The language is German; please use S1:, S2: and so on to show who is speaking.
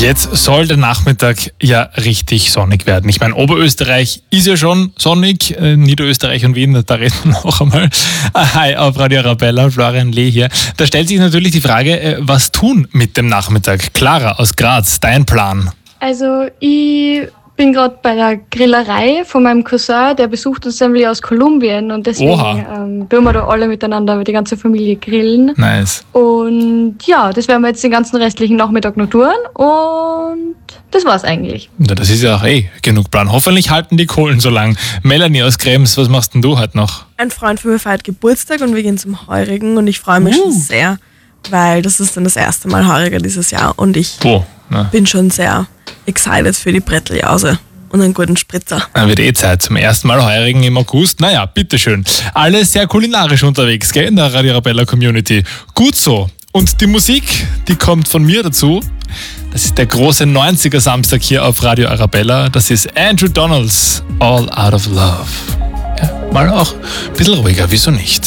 S1: Jetzt soll der Nachmittag ja richtig sonnig werden. Ich meine, Oberösterreich ist ja schon sonnig, Niederösterreich und Wien, da reden wir noch einmal. Hi, auf Radio Arabella, Florian Lee hier. Da stellt sich natürlich die Frage, was tun mit dem Nachmittag? Clara aus Graz, dein Plan?
S2: Also ich bin gerade bei der Grillerei von meinem Cousin, der besucht uns nämlich aus Kolumbien und deswegen tun wir da alle miteinander, die ganze Familie grillen.
S1: Nice.
S2: Und ja, das werden wir jetzt den ganzen restlichen Nachmittag noch tun und das war's eigentlich.
S1: Ja, das ist ja auch genug Plan. Hoffentlich halten die Kohlen so lang. Melanie aus Krems, was machst denn du heute noch?
S3: Ein Freund von mir feiert Geburtstag und wir gehen zum Heurigen und ich freue mich schon sehr, weil das ist dann das erste Mal Heuriger dieses Jahr und ich bin schon sehr excited für die Bretteljause und einen guten Spritzer.
S1: Dann wird Zeit zum ersten Mal Heurigen im August. Naja, bitteschön. Alle sehr kulinarisch unterwegs, gell, in der Radio Arabella Community. Gut so. Und die Musik, die kommt von mir dazu. Das ist der große 90er Samstag hier auf Radio Arabella. Das ist Andrew Donalds, All Out of Love. Ja, mal auch ein bisschen ruhiger, wieso nicht?